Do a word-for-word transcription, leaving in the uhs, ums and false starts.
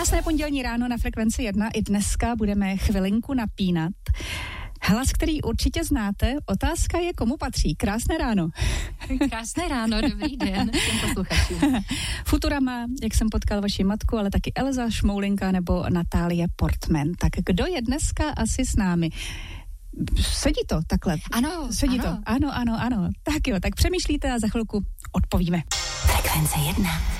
Krásné pondělní ráno na Frekvenci jedna. I dneska budeme chvilinku napínat. Hlas, který určitě znáte, otázka je, komu patří. Krásné ráno. Krásné ráno, dobrý den všem posluchačům. Futurama, jak jsem potkal vaši matku, ale taky Elza Šmoulinka nebo Natálie Portman. Tak kdo je dneska asi s námi? Sedí to takhle? Ano, Sedí ano. to? Ano, ano, ano. Tak jo, tak přemýšlíte a za chvilku odpovíme. Frekvence jedna.